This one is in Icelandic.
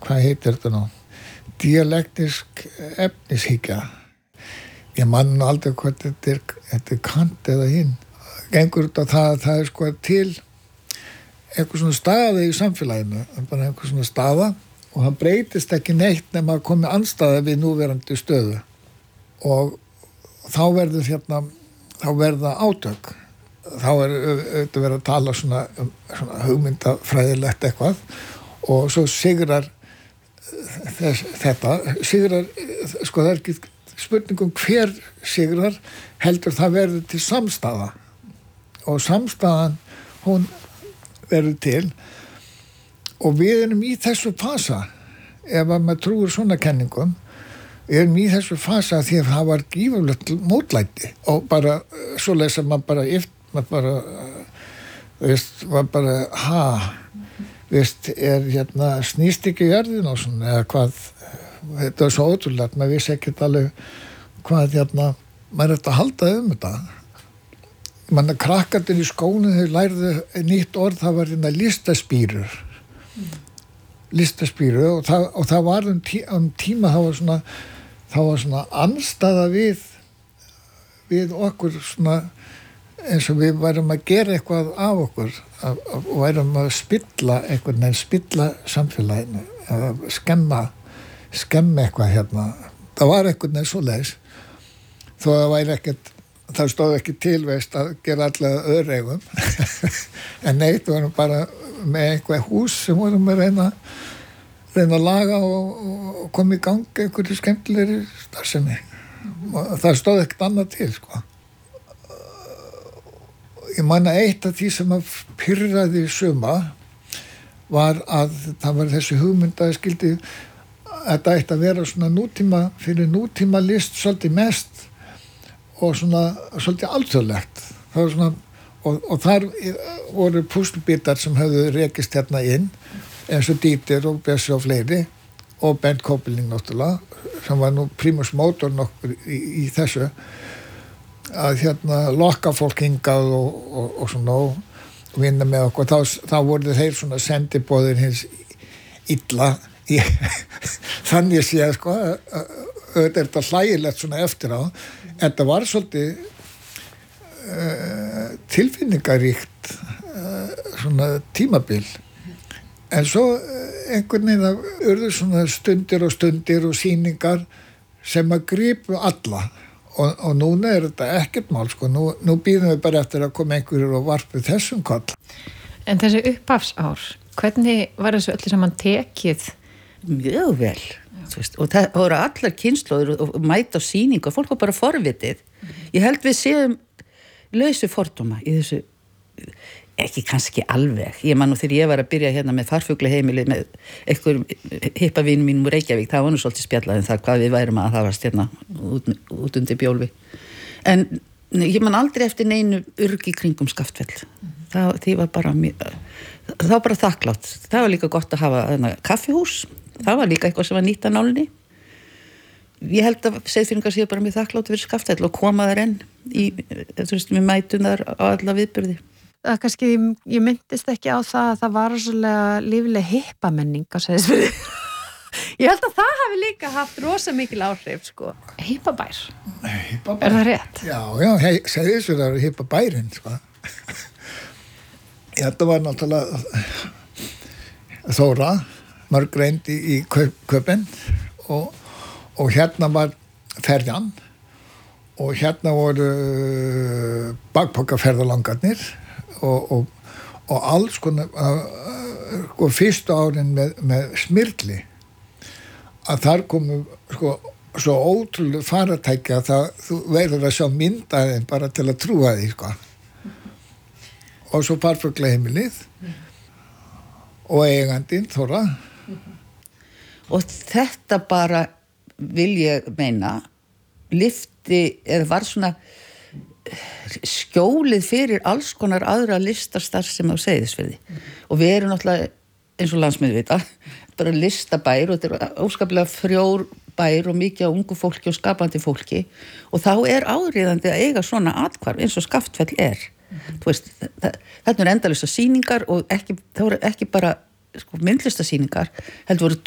hvað heitir þetta nú? Dialektisk efnishyggja. Ég man aldrei hvað þetta Kant eða hinn. Gengur út á það sko til einhver svona staða í samfélaginu, bara einhver svona staða og hann breytist ekki neitt nema að komi andstaða við núverandi stöðu. Og þá verða átök. Þá auðvitað verið að tala svona hugmyndafræðilegt eitthvað og svo sigrar þetta, sko það ekki spurningum hver sigrar heldur það verður til samstaða og samstaðan hún verður til og við erum í þessu fasa ef að maður trúir svona kenningum við erum í þessu fasa því að það var gífurlegt mótlæti og bara svoleiðis að maður bara snýst ekki jörðin og svona eða hvað, þetta er svo ótrúlegt maður vissi ekkert alveg hvað maður er að halda þetta manna krakkarnir í skólanum þau lærðu nýtt orð það var listaspírur og það var tíma það var svona andstaða við okkur svona eins og við værum að gera eitthvað af okkur og værum að spilla samfélaginu að skemma eitthvað það var einhvern veginn svoleiðis þó það væri ekkert það stóð ekki tilveist að gera allega öðreigum en neitt vorum bara með eitthvað hús sem vorum að reyna að laga og koma í gang einhverju skemmtilegri starfsemi og það stóð ekkert annað til sko ég man að eitt af því sem að pirraði suma var að það var þessi hugmynd að skildi þetta ætti að vera svona nútíma list svolítið mest og svona svolítið alþjóðlegt það var svona og þar voru púslubitar sem höfðu rekist inn eins og Dieter og Bessi og fleiri og Bernd Köpping náttúrulega sem var nú primus motor nokkur í þessu að lokka fólk hingað og svona og vinna með okkur þá voru þeir svona sendiboðir hins illa þannig sé að sko auðvitað er þetta hlægilegt svona eftir á þetta var svolítið tilfinningaríkt svona tímabil en svo einhvern veginn það urðu svona stundir og sýningar sem að gripu alla og núna er þetta ekkert mál sko, nú býðum við bara eftir að koma einhverjur og varpa þessum koll. En þessi upphafsár, hvernig var þessu öllu saman tekið? Mjög vel, og það voru allar kynslóðir og mæta á sýningu og fólk var bara forvitið. Ég held við séum lausu fordóma í þessu, ekki kannski alveg. Ég man nú þegar ég var að byrja með farfuglaheimili með einhverjum hippavinum mínum úr Reykjavík, það var nú svolítið spjallað það hvað við værum að það varst út undir Bjólfi. En ég man aldrei eftir neinu urgi kringum Skaftfell. Það var bara þakklátt. Það var líka gott að hafa kaffihús. Það var líka eitthvað sem var nýtt að nálinni. Ég held að Seyðfirðingar séu bara mjög þakklátt fyrir Skaftfell og koma þar enn við mætum þar á alla viðburði. Það kannski, ég myndist ekki á það að það var svolítið lífleg hippamenning á Seyðisfirði. Ég held að það hafi líka haft rosa mikil áhrif, sko. Hippabær. Er það rétt? Já, Seyðisfirði er hippabærin, sko. Þetta var náttúrulega Þóra, mörgreind í Köpen og var ferjan og voru bakpokaferðalangarnir og alls konar fyrstu árin með Smyrli að þar komu svo ótrúlega faratæki að þú verður að sjá myndaðin bara til að trúa því sko. Og svo farfuglaheimilið og eigandinn Þóra og þetta bara vil ég meina lyfti eða var svona skjólið fyrir alls konar aðra listarstarfsemi á Seyðisfirði og við erum náttúrulega eins og landsmenn vita bara listabær og þetta er óskaplega frjór bær og mikið á ungu fólki og skapandi fólki og þá er áríðandi að eiga svona athvarf eins og Skaftfell er þú veist, þarna eru endalausar sýningar og það voru ekki bara myndlistasýningar heldur voru